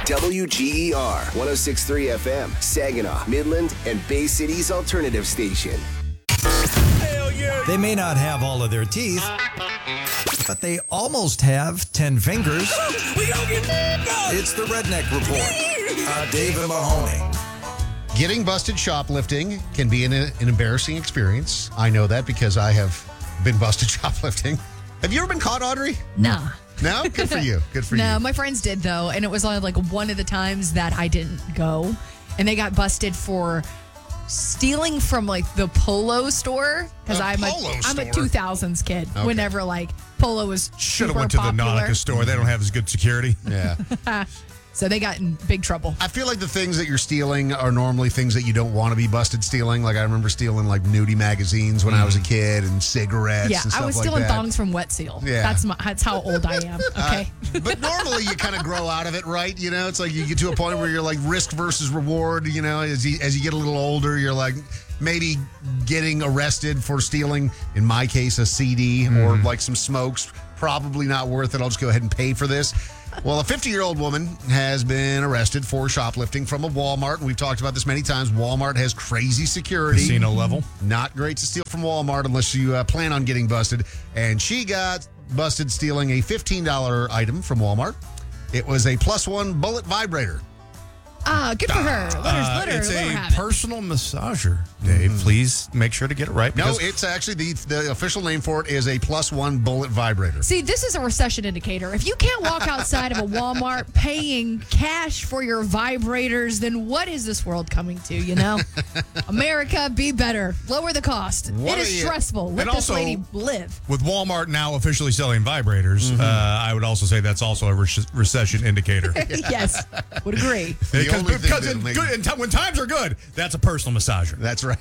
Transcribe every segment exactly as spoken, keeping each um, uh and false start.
W G E R one oh six point three F M, Saginaw, Midland, and Bay City's alternative station. Hell yeah. They may not have all of their teeth, but they almost have ten fingers. We don't get It's the Redneck Report. Uh, David Mahoney. Getting busted shoplifting can be an, an embarrassing experience. I know that because I have been busted shoplifting. Have you ever been caught, Audrey? Nah. No? Good for you. Good for no, you. my friends did, though, and it was only like one of the times that I didn't go. And they got busted for stealing from like the Polo store. Because A I'm, Polo a, I'm a store? two thousands kid. Okay. Whenever like Polo was Should have super went to the popular. Nautica store. They don't have as good security. Yeah. So they got in big trouble. I feel like the things that you're stealing are normally things that you don't want to be busted stealing. Like I remember stealing like nudie magazines when I was a kid and cigarettes Yeah, and stuff I was like stealing that. thongs from Wet Seal. Yeah. That's my, that's how old I am. Okay. Uh, but normally you kind of grow out of it, right? You know, it's like you get to a point where you're like risk versus reward. You know, as you, as you get a little older, you're like maybe getting arrested for stealing, in my case, a C D mm. or like some smokes. Probably not worth it. I'll just go ahead and pay for this. Well, a fifty-year-old woman has been arrested for shoplifting from a Walmart. And we've talked about this many times. Walmart has crazy security. Casino level. Not great to steal from Walmart unless you uh, plan on getting busted. And she got busted stealing a fifteen dollars item from Walmart. It was a plus one bullet vibrator. Ah, good for her. Let her, Uh, let her, it's let her a have it. personal massager, Dave. Mm-hmm. Please make sure to get it right. No, because- it's actually the the official name for it is a plus one bullet vibrator. See, this is a recession indicator. If you can't walk outside of a Walmart paying cash for your vibrators, then what is this world coming to, you know? America, be better. Lower the cost. What it are is you- stressful. Let And this also- lady live. With Walmart now officially selling vibrators, uh, I would also say that's also a re- recession indicator. Yes, would agree. The because only thing because that'll in make- good, in t- when times are good, that's a personal massager. That's right.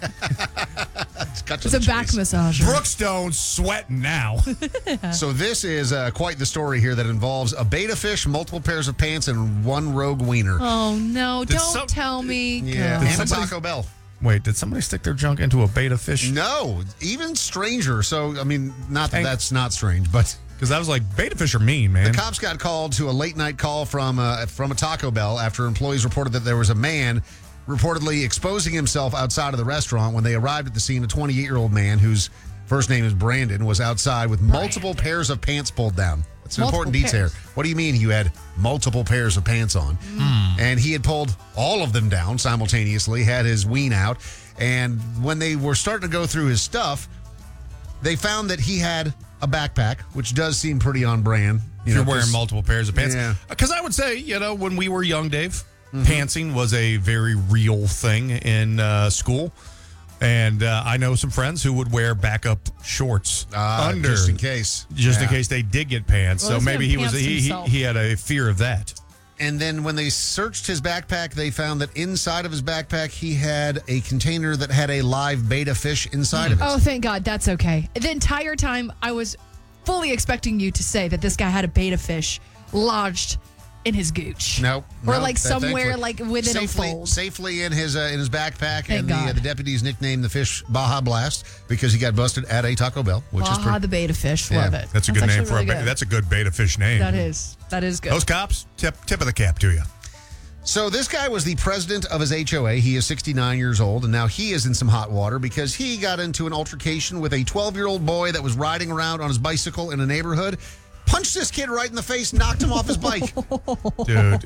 it's cut to It's a the back chase. massager. Brookstone sweating now. So this is uh, quite the story here that involves a beta fish, multiple pairs of pants, and one rogue wiener. Oh, no. Did Don't some- tell me. yeah, God. and a somebody- Taco Bell. Wait, did somebody stick their junk into a beta fish? No, even stranger. So, I mean, not that Hey. that's not strange, but Because I was like, beta fish are mean, man. the cops got called to a late night call from uh, from a Taco Bell after employees reported that there was a man reportedly exposing himself outside of the restaurant. When they arrived at the scene, a twenty-eight-year-old man whose first name is Brandon was outside with multiple pairs of pants pulled down. That's an Multiple important detail. pairs. What do you mean you had multiple pairs of pants on? And he had pulled all of them down simultaneously, had his ween out. And when they were starting to go through his stuff, they found that he had a backpack, which does seem pretty on brand. If you're know, wearing 'cause- multiple pairs of pants. Yeah. Because I would say, you know, when we were young, Dave, pantsing was a very real thing in uh, school. And uh, I know some friends who would wear backup shorts Uh, under, just in case. just in Yeah. case they did get pants. Well, so he's maybe gonna he was pants he, he himself. he had a fear of that. And then when they searched his backpack, they found that inside of his backpack, he had a container that had a live beta fish inside of it. Oh, thank God. That's okay. The entire time, I was fully expecting you to say that this guy had a beta fish lodged in his gooch. No, Or no, like that- somewhere thankfully- like within safely, a fold. Safely in his uh, in his backpack, Thank and the, uh, God. the deputies nicknamed the fish Baja Blast because he got busted at a Taco Bell, which is Baja pretty. the beta fish. Yeah, Love it. That's a good name actually for really a beta. good. That's a good beta fish name. That is. That is good. Those cops, tip tip of the cap to you. So this guy was the president of his H O A. He is sixty-nine years old, and now he is in some hot water because he got into an altercation with a twelve-year-old boy that was riding around on his bicycle in a neighborhood. Punched this kid right in the face, knocked him off his bike. Dude.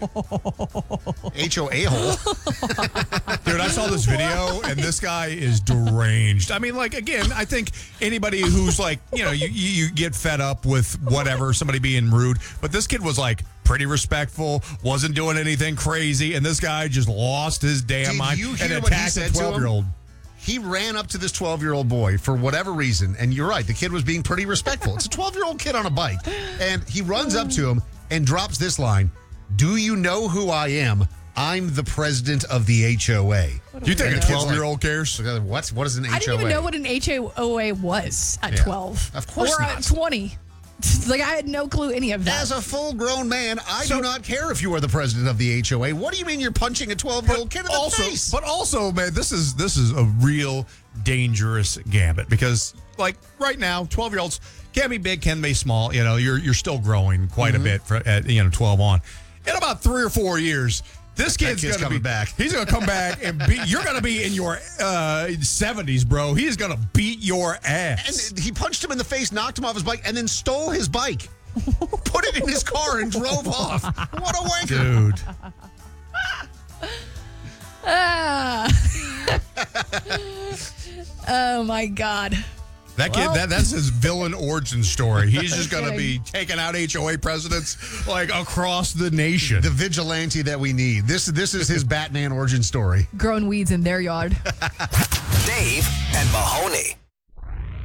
H O A hole. Dude, I saw this video, and this guy is deranged. I mean, like, again, I think anybody who's like, you know, you, you you get fed up with whatever, somebody being rude, but this kid was like pretty respectful, wasn't doing anything crazy, and this guy just lost his damn Did mind you and hear what he attacked a said to him? twelve-year-old. He ran up to this twelve-year-old boy for whatever reason, and you're right, the kid was being pretty respectful. It's a twelve-year-old kid on a bike, and he runs up to him and drops this line, "Do you know who I am? I'm the president of the H O A." Do you think And a the kid's twelve-year-old like, cares? What? What is an H O A? I didn't even know what an H O A was at Yeah. twelve. Of course or not. at twenty. Like, I had no clue any of that. As a full-grown man, I So- do not care if you are the president of the H O A. What do you mean you're punching a twelve-year-old kid in the also, face? But also, man, this is this is a real dangerous gambit because, like, right now, twelve-year-olds can be big, can be small. You know, you're you're still growing quite Mm-hmm. a bit for, at you know twelve on, in about three or four years, this That kid's, kid's gonna coming be back. He's gonna come back and beat. You're gonna be in your uh, seventies, bro. He's gonna beat your ass. And he punched him in the face, knocked him off his bike, and then stole his bike. Put it in his car and drove off. What a wanker. Dude. Ah. Oh, my God. That kid, Well- that, that's his villain origin story. He's just going to kidding. be taking out H O A presidents like across the nation. The vigilante that we need. This, this is his Batman origin story. Growing weeds in their yard. Dave and Mahoney.